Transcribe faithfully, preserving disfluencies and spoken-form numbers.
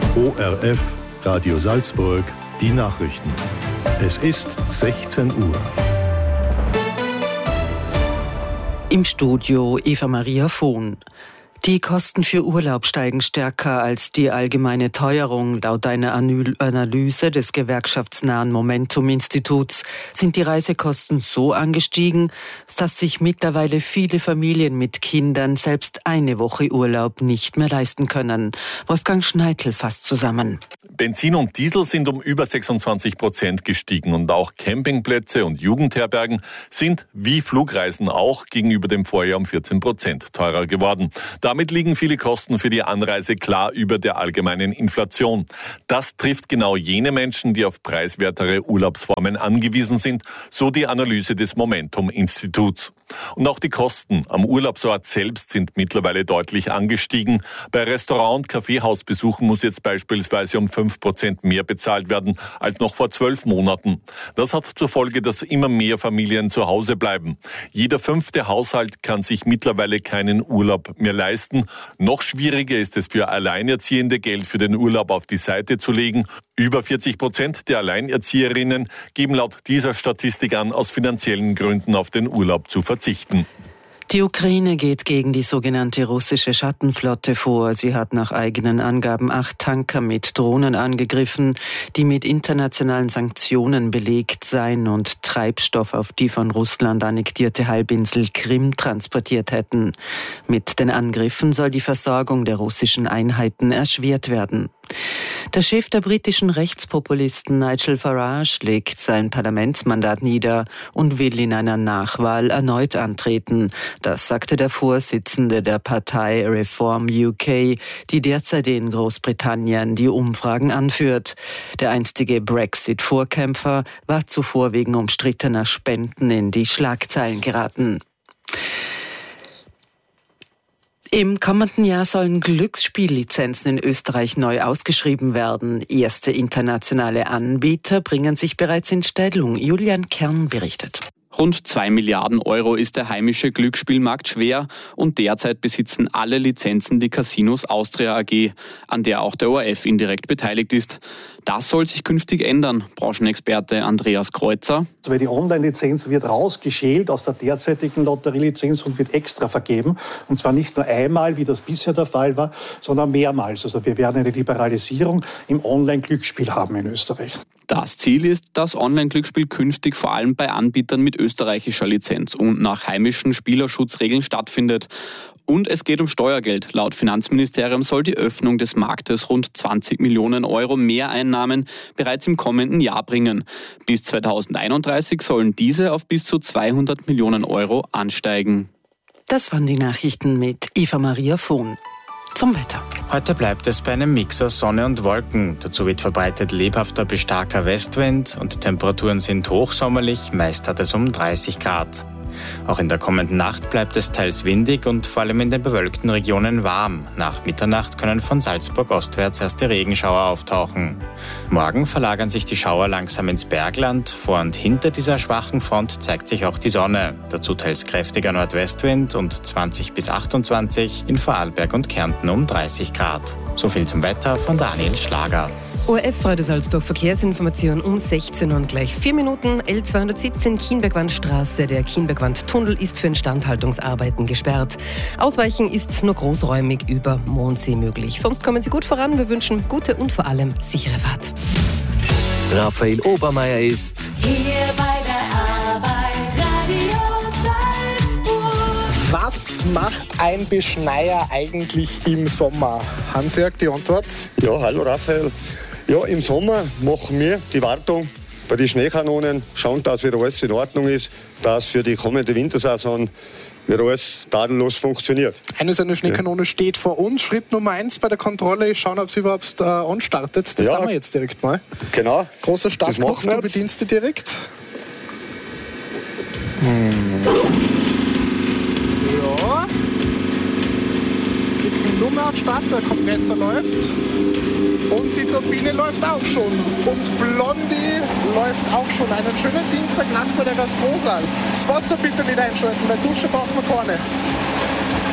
O R F, Radio Salzburg, die Nachrichten. Es ist sechzehn Uhr. Im Studio Eva Maria Vohn. Die Kosten für Urlaub steigen stärker als die allgemeine Teuerung. Laut einer Analyse des gewerkschaftsnahen Momentum-Instituts sind die Reisekosten so angestiegen, dass sich mittlerweile viele Familien mit Kindern selbst eine Woche Urlaub nicht mehr leisten können. Wolfgang Schneidl fasst zusammen. Benzin und Diesel sind um über sechsundzwanzig Prozent gestiegen und auch Campingplätze und Jugendherbergen sind wie Flugreisen auch gegenüber dem Vorjahr um vierzehn Prozent teurer geworden. Damit liegen viele Kosten für die Anreise klar über der allgemeinen Inflation. Das trifft genau jene Menschen, die auf preiswertere Urlaubsformen angewiesen sind, so die Analyse des Momentum-Instituts. Und auch die Kosten am Urlaubsort selbst sind mittlerweile deutlich angestiegen. Bei Restaurant- und Kaffeehausbesuchen muss jetzt beispielsweise um fünf Prozent mehr bezahlt werden als noch vor zwölf Monaten. Das hat zur Folge, dass immer mehr Familien zu Hause bleiben. Jeder fünfte Haushalt kann sich mittlerweile keinen Urlaub mehr leisten. Noch schwieriger ist es für Alleinerziehende, Geld für den Urlaub auf die Seite zu legen. Über vierzig Prozent der Alleinerzieherinnen geben laut dieser Statistik an, aus finanziellen Gründen auf den Urlaub zu verzichten. Die Ukraine geht gegen die sogenannte russische Schattenflotte vor. Sie hat nach eigenen Angaben acht Tanker mit Drohnen angegriffen, die mit internationalen Sanktionen belegt seien und Treibstoff auf die von Russland annektierte Halbinsel Krim transportiert hätten. Mit den Angriffen soll die Versorgung der russischen Einheiten erschwert werden. Der Chef der britischen Rechtspopulisten Nigel Farage legt sein Parlamentsmandat nieder und will in einer Nachwahl erneut antreten. Das sagte der Vorsitzende der Partei Reform U K, die derzeit in Großbritannien die Umfragen anführt. Der einstige Brexit-Vorkämpfer war zuvor wegen umstrittener Spenden in die Schlagzeilen geraten. Im kommenden Jahr sollen Glücksspiellizenzen in Österreich neu ausgeschrieben werden. Erste internationale Anbieter bringen sich bereits in Stellung. Julian Kern berichtet. Rund zwei Milliarden Euro ist der heimische Glücksspielmarkt schwer und derzeit besitzen alle Lizenzen die Casinos Austria A G, an der auch der O R F indirekt beteiligt ist. Das soll sich künftig ändern, Branchenexperte Andreas Kreuzer. Weil die Online-Lizenz wird rausgeschält aus der derzeitigen Lotterielizenz und wird extra vergeben. Und zwar nicht nur einmal, wie das bisher der Fall war, sondern mehrmals. Also wir werden eine Liberalisierung im Online-Glücksspiel haben in Österreich. Das Ziel ist, dass Online-Glücksspiel künftig vor allem bei Anbietern mit österreichischer Lizenz und nach heimischen Spielerschutzregeln stattfindet. Und es geht um Steuergeld. Laut Finanzministerium soll die Öffnung des Marktes rund zwanzig Millionen Euro Mehreinnahmen bereits im kommenden Jahr bringen. Bis zweitausendeinunddreißig sollen diese auf bis zu zweihundert Millionen Euro ansteigen. Das waren die Nachrichten mit Eva Maria Vohn. Zum Wetter. Heute bleibt es bei einem Mix aus Sonne und Wolken. Dazu wird verbreitet lebhafter bis starker Westwind und die Temperaturen sind hochsommerlich, meist hat es um dreißig Grad. Auch in der kommenden Nacht bleibt es teils windig und vor allem in den bewölkten Regionen warm. Nach Mitternacht können von Salzburg ostwärts erste Regenschauer auftauchen. Morgen verlagern sich die Schauer langsam ins Bergland. Vor und hinter dieser schwachen Front zeigt sich auch die Sonne. Dazu teils kräftiger Nordwestwind und zwanzig bis achtundzwanzig, in Vorarlberg und Kärnten um dreißig Grad. So viel zum Wetter von Daniel Schlager. O R F Radio Salzburg Verkehrsinformation um sechzehn Uhr und gleich vier Minuten. L zweihundertsiebzehn Kienbergwandstraße. Der Kienbergwandtunnel ist für Instandhaltungsarbeiten gesperrt. Ausweichen ist nur großräumig über Mondsee möglich. Sonst kommen Sie gut voran. Wir wünschen gute und vor allem sichere Fahrt. Raphael Obermeier ist hier bei der Arbeit. Radio Salzburg. Was macht ein Beschneier eigentlich im Sommer? Hans-Jörg, die Antwort? Ja, hallo Raphael. Ja, im Sommer machen wir die Wartung bei den Schneekanonen, schauen, dass wieder alles in Ordnung ist, dass für die kommende Wintersaison wieder alles tadellos funktioniert. Eine so eine Schneekanone ja. steht vor uns. Schritt Nummer eins bei der Kontrolle ist schauen, ob sie überhaupt äh, anstartet. Das ja. tun wir jetzt direkt mal. Genau. Großer Startknopf, du bedienst du direkt. Hm. Ja. Die Nummer auf Start, der Kompressor läuft. Und die Turbine läuft auch schon. Und Blondie läuft auch schon. Einen schönen Dienstagnacht bei der Gastrosaal. Das Wasser bitte nicht einschalten, weil Dusche brauchen wir keine.